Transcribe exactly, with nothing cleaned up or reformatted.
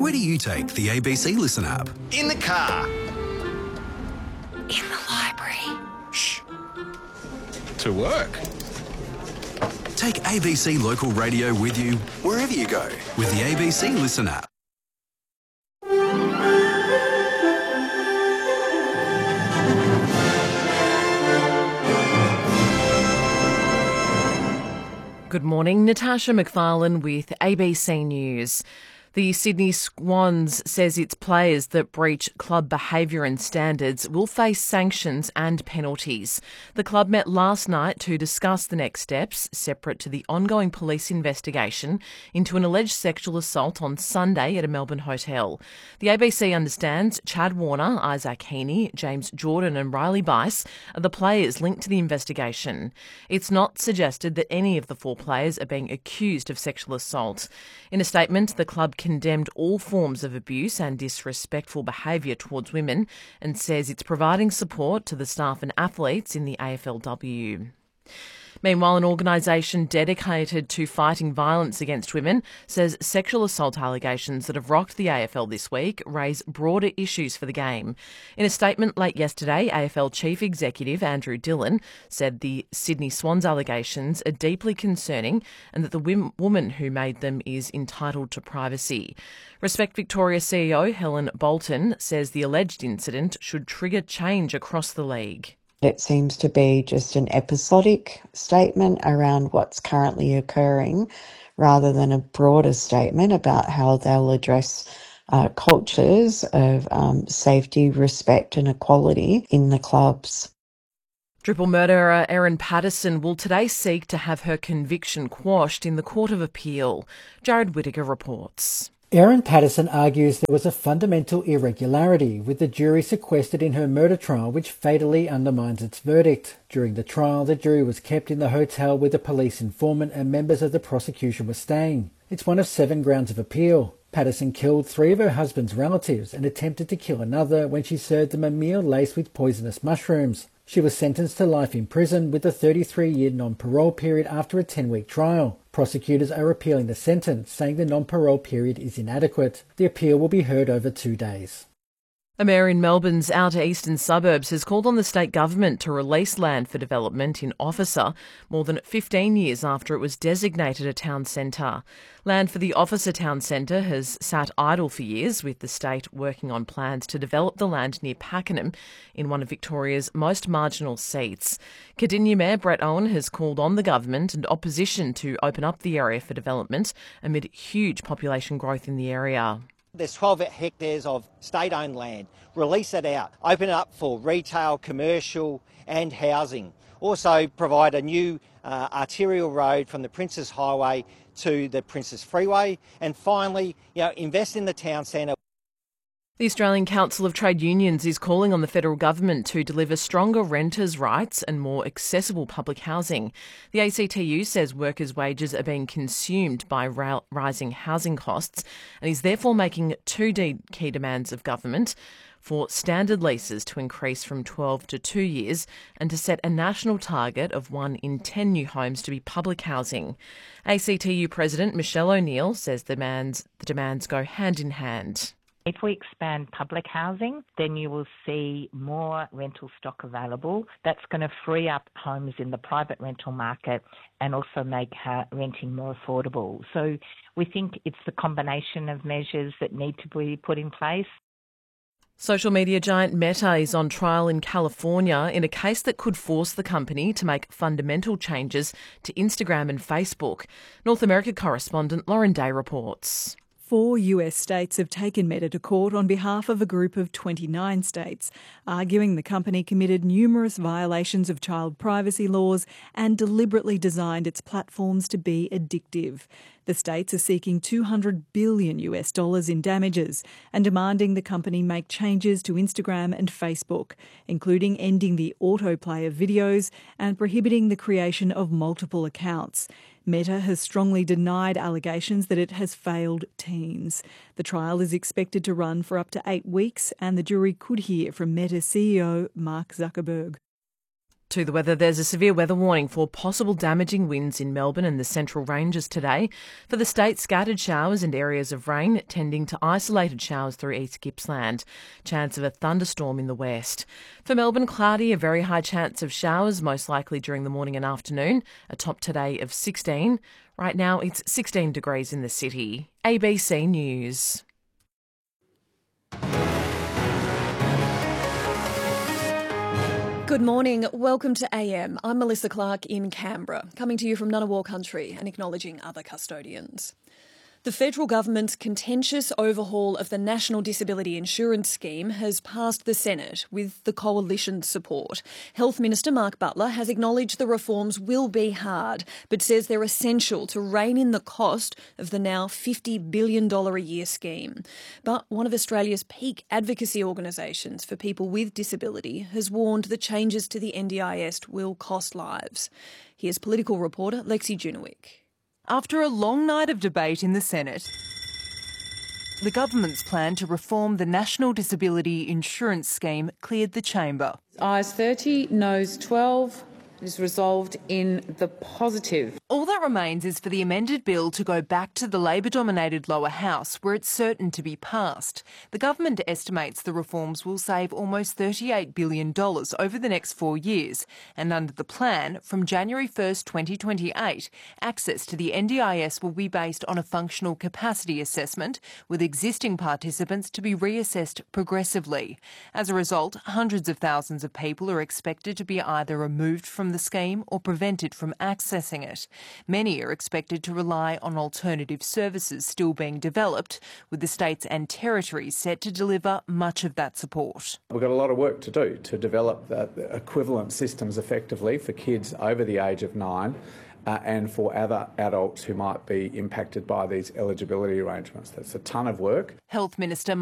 Where do you take the A B C Listen app? In the car. In the library. Shh. To work. Take A B C Local Radio with you wherever you go with the A B C Listen app. Good morning, Natasha McFarlane with A B C News. The Sydney Swans says its players that breach club behaviour and standards will face sanctions and penalties. The club met last night to discuss the next steps, separate to the ongoing police investigation into an alleged sexual assault on Sunday at a Melbourne hotel. The A B C understands Chad Warner, Isaac Heaney, James Jordan and Riley Bice are the players linked to the investigation. It's not suggested that any of the four players are being accused of sexual assault. In a statement, the club condemned all forms of abuse and disrespectful behaviour towards women and says it's providing support to the staff and athletes in the A F L W. Meanwhile, an organisation dedicated to fighting violence against women says sexual assault allegations that have rocked the A F L this week raise broader issues for the game. In a statement late yesterday, A F L Chief Executive Andrew Dillon said the Sydney Swans allegations are deeply concerning and that the wim- woman who made them is entitled to privacy. Respect Victoria C E O Helen Bolton says the alleged incident should trigger change across the league. It seems to be just an episodic statement around what's currently occurring rather than a broader statement about how they'll address uh, cultures of um, safety, respect and equality in the clubs. Triple murderer Erin Patterson will today seek to have her conviction quashed in the Court of Appeal. Jared Whittaker reports. Erin Patterson argues there was a fundamental irregularity with the jury sequestered in her murder trial which fatally undermines its verdict. During the trial, the jury was kept in the hotel where the police informant and members of the prosecution were staying. It's one of seven grounds of appeal. Patterson killed three of her husband's relatives and attempted to kill another when she served them a meal laced with poisonous mushrooms. She was sentenced to life in prison with a thirty-three-year non-parole period after a ten-week trial. Prosecutors are appealing the sentence, saying the non-parole period is inadequate. The appeal will be heard over two days. A mayor in Melbourne's outer eastern suburbs has called on the state government to release land for development in Officer more than fifteen years after it was designated a town centre. Land for the Officer Town Centre has sat idle for years, with the state working on plans to develop the land near Pakenham in one of Victoria's most marginal seats. Cardinia Mayor Brett Owen has called on the government and opposition to open up the area for development amid huge population growth in the area. There's twelve hectares of state-owned land. Release it out. Open it up for retail, commercial and housing. Also provide a new uh, arterial road from the Princes Highway to the Princes Freeway. And finally, you know, invest in the town centre. The Australian Council of Trade Unions is calling on the federal government to deliver stronger renters' rights and more accessible public housing. The A C T U says workers' wages are being consumed by ra- rising housing costs and is therefore making two de- key demands of government: for standard leases to increase from twelve to two years and to set a national target of one in ten new homes to be public housing. A C T U President Michelle O'Neill says the demands, the demands go hand in hand. If we expand public housing, then you will see more rental stock available. That's going to free up homes in the private rental market and also make ha- renting more affordable. So we think it's the combination of measures that need to be put in place. Social media giant Meta is on trial in California in a case that could force the company to make fundamental changes to Instagram and Facebook. North America correspondent Lauren Day reports. Four U S states have taken Meta to court on behalf of a group of twenty-nine states, arguing the company committed numerous violations of child privacy laws and deliberately designed its platforms to be addictive. The states are seeking two hundred billion U S dollars in damages and demanding the company make changes to Instagram and Facebook, including ending the autoplay of videos and prohibiting the creation of multiple accounts. Meta has strongly denied allegations that it has failed teens. The trial is expected to run for up to eight weeks and the jury could hear from Meta C E O Mark Zuckerberg. To the weather, there's a severe weather warning for possible damaging winds in Melbourne and the Central Ranges today. For the state, scattered showers and areas of rain, tending to isolated showers through East Gippsland. Chance of a thunderstorm in the west. For Melbourne, cloudy, a very high chance of showers, most likely during the morning and afternoon. A top today of sixteen. Right now, it's sixteen degrees in the city. A B C News. Good morning. Welcome to A M. I'm Melissa Clark in Canberra, coming to you from Ngunnawal country and acknowledging other custodians. The federal government's contentious overhaul of the National Disability Insurance Scheme has passed the Senate with the coalition's support. Health Minister Mark Butler has acknowledged the reforms will be hard, but says they're essential to rein in the cost of the now fifty billion dollars a year scheme. But one of Australia's peak advocacy organisations for people with disability has warned the changes to the N D I S will cost lives. Here's political reporter Lexi Junowick. After a long night of debate in the Senate, the government's plan to reform the National Disability Insurance Scheme cleared the chamber. Ayes thirty, noes twelve. It is resolved in the positive. All that remains is for the amended bill to go back to the Labor-dominated lower house, where it's certain to be passed. The government estimates the reforms will save almost thirty-eight billion dollars over the next four years. And under the plan, from January first, twenty twenty-eight, access to the N D I S will be based on a functional capacity assessment, with existing participants to be reassessed progressively. As a result, hundreds of thousands of people are expected to be either removed from the scheme or prevented from accessing it. Many are expected to rely on alternative services still being developed, with the states and territories set to deliver much of that support. We've got a lot of work to do to develop the equivalent systems effectively for kids over the age of nine uh, and for other adults who might be impacted by these eligibility arrangements. That's a ton of work. Health Minister